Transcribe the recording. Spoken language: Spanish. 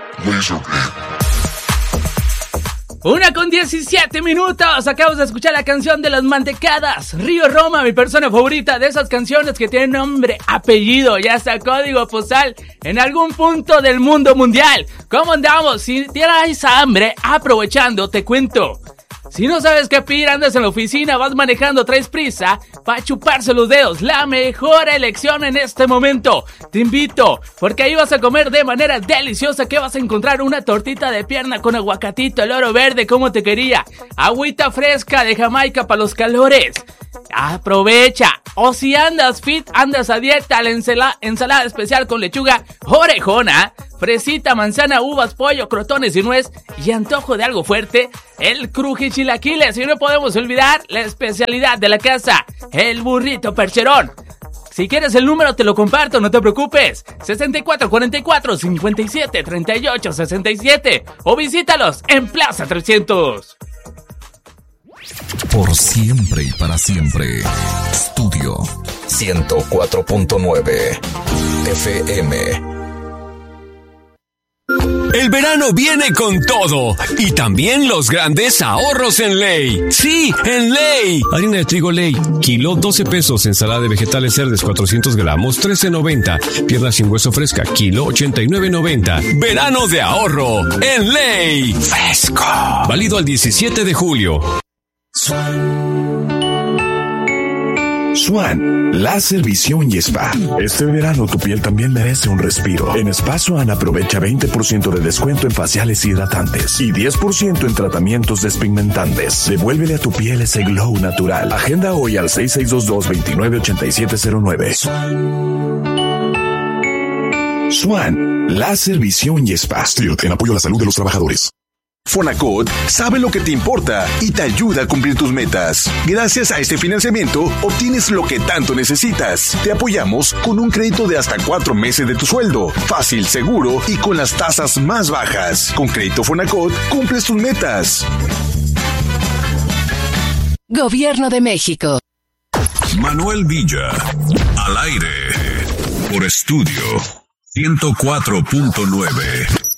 (1:17). Acabamos de escuchar la canción de Las Mantecadas, Río Roma, mi persona favorita, de esas canciones que tienen nombre, apellido y hasta código postal en algún punto del mundo mundial. ¿Cómo andamos? Si tienes hambre, aprovechando, te cuento. Si no sabes qué pedir, andas en la oficina, vas manejando, traes prisa para chuparse los dedos, la mejor elección en este momento. Te invito, porque ahí vas a comer de manera deliciosa. Que vas a encontrar una tortita de pierna con aguacatito, el oro verde como te quería, agüita fresca de Jamaica para los calores. Aprovecha. O si andas fit, andas a dieta, la ensalada especial con lechuga orejona, fresita, manzana, uvas, pollo, crotones y nuez, y antojo de algo fuerte, el crujichilaquiles. Y no podemos olvidar la especialidad de la casa, el burrito percherón. Si quieres el número te lo comparto, no te preocupes. 6444-5738-67 o visítalos en Plaza 300. Por siempre y para siempre. Estudio 104.9 FM. El verano viene con todo y también los grandes ahorros en Ley. Sí, en Ley. Harina de trigo Ley, kilo 12 pesos. Ensalada de vegetales verdes 400 gramos 13.90. Pierna sin hueso fresca, kilo 89.90. Verano de ahorro en Ley. Fresco. Válido al 17 de julio. Swan, láser, visión y spa. Este verano tu piel también merece un respiro. En Spa Swan aprovecha 20% de descuento en faciales hidratantes y 10% en tratamientos despigmentantes. Devuélvele a tu piel ese glow natural. Agenda hoy al 6622-298709. Swan, láser, visión y spa. Stilt, en apoyo a la salud de los trabajadores. Fonacot sabe lo que te importa y te ayuda a cumplir tus metas. Gracias a este financiamiento, obtienes lo que tanto necesitas. Te apoyamos con un crédito de hasta 4 meses de tu sueldo. Fácil, seguro y con las tasas más bajas. Con Crédito Fonacot, cumples tus metas. Gobierno de México. Manuel Villa, al aire, por Estudio 104.9.